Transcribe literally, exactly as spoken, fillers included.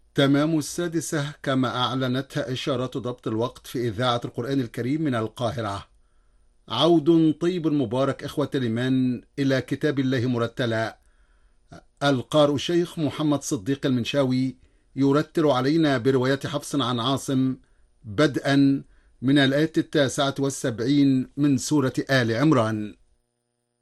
تمام السادسة كما أعلنتها إشارة ضبط الوقت في إذاعة القرآن الكريم من القاهرة. عود طيب مبارك إخوة الإيمان إلى كتاب الله مرتلا. القارئ الشيخ محمد صديق المنشاوي يرتل علينا برواية حفص عن عاصم بدءا من الآية التاسعة والسبعين من سورة آل عمران.